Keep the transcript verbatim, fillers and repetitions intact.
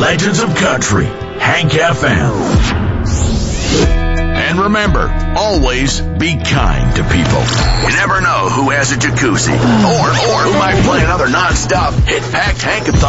Legends of Country, Hank F M. And remember, always be kind to people. You never know who has a jacuzzi or, or who might play another non-stop hit-packed Hank